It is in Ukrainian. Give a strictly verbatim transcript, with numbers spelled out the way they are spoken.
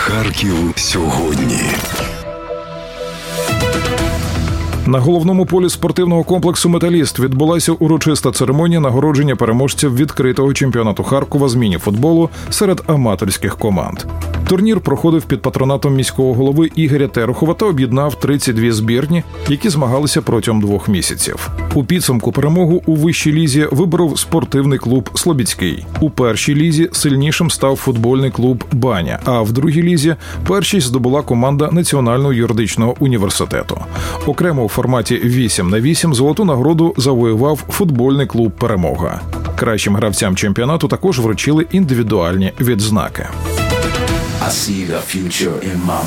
Харків сьогодні. На головному полі спортивного комплексу «Металіст» відбулася урочиста церемонія нагородження переможців відкритого чемпіонату Харкова з міні-футболу серед аматорських команд. Турнір проходив під патронатом міського голови Ігоря Терухова та об'єднав тридцять дві збірні, які змагалися протягом двох місяців. У підсумку перемогу у вищій лізі виборов спортивний клуб «Слобідський». У першій лізі сильнішим став футбольний клуб «Баня», а в другій лізі першість здобула команда Національного юридичного університету. Окремо у форматі вісім на вісім золоту нагороду завоював футбольний клуб «Перемога». Кращим гравцям чемпіонату також вручили індивідуальні відзнаки. I see the future in my